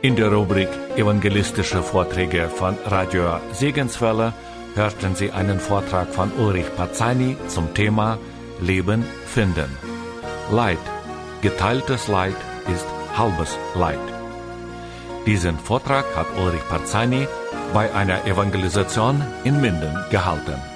In der Rubrik Evangelistische Vorträge von Radio Segenswelle hörten Sie einen Vortrag von Ulrich Parzani zum Thema Leben finden. Leid, geteiltes Leid ist halbes Leid. Diesen Vortrag hat Ulrich Parzani bei einer Evangelisation in Minden gehalten.